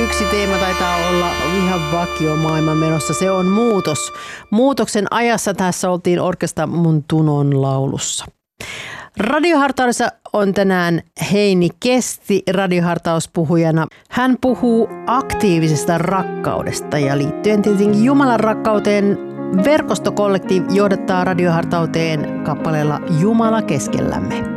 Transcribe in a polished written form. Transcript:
yksi teema taitaa olla ihan vakio maailman menossa. Se on muutos. Muutoksen ajassa tässä oltiin orkesta mun tunon laulussa. Radiohartaudessa on tänään Heini Kesti radiohartauspuhujana. Hän puhuu aktiivisesta rakkaudesta ja liittyen tietenkin Jumalan rakkauteen verkostokollektiivi johdattaa radiohartauteen kappaleella Jumala keskellämme.